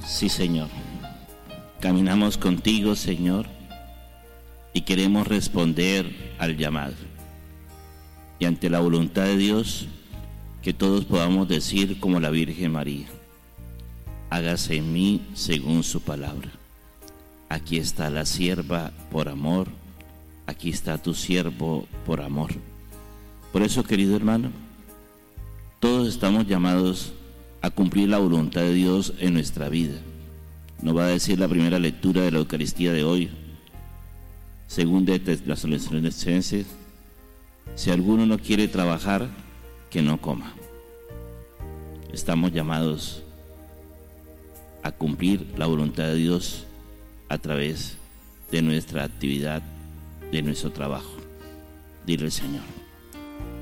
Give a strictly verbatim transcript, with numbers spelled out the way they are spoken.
Sí, Señor. Caminamos contigo, Señor, y queremos responder al llamado. Y ante la voluntad de Dios, que todos podamos decir como la Virgen María: hágase en mí según su palabra. Aquí está la sierva por amor, aquí está tu siervo por amor. Por eso, querido hermano, todos estamos llamados a cumplir la voluntad de Dios en nuestra vida. Nos va a decir la primera lectura de la Eucaristía de hoy, según de las Tesalonicenses: si alguno no quiere trabajar, que no coma. Estamos llamados a cumplir la voluntad de Dios a través de nuestra actividad, de nuestro trabajo. Dile al Señor.